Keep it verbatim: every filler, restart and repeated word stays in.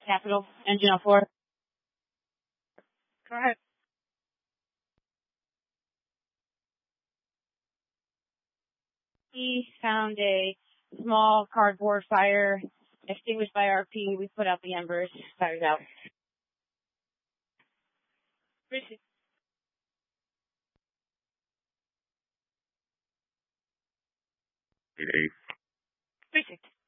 Capital, engine on four. Go ahead. We found a small cardboard fire extinguished by R P. We put out the embers. Fire's out. Precinct. Eight eight. Precinct.